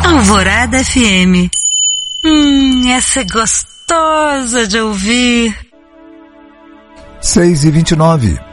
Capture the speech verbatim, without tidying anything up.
Alvorada F M. Hum, essa é gostosa de ouvir. seis e vinte e nove.